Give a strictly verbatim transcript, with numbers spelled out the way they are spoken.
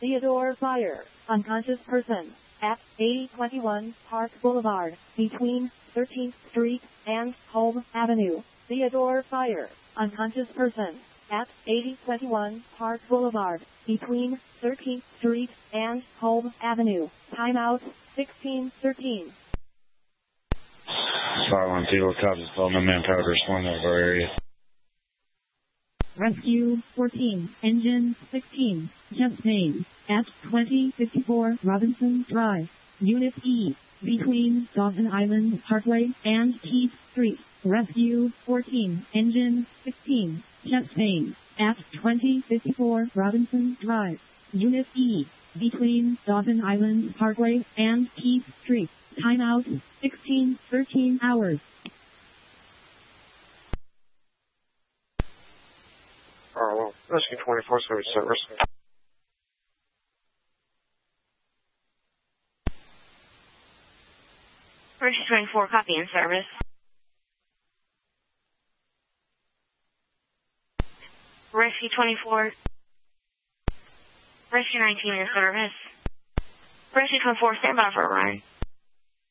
Theodore Fire, unconscious person, at eighty twenty-one Park Boulevard, between thirteenth Street and Holm Avenue. Theodore Fire, unconscious person, at eighty twenty-one Park Boulevard, between thirteenth Street and Holm Avenue. Timeout, sixteen thirteen. five one Kilo, copy, call, no manpower to respond to our area. Rescue fourteen, engine sixteen, just name, at twenty fifty-four Robinson Drive, Unit E, between Dawson Island Parkway and Keith Street. Rescue fourteen, engine sixteen, just name, at twenty fifty-four Robinson Drive, Unit E, between Dawson Island Parkway and Keith Street. Timeout, sixteen thirteen hours. Oh, well, Rescue twenty-four, service service. Rescue twenty-four, copy in service. Rescue twenty-four. Rescue nineteen in service. Rescue twenty-four, stand by for a ride.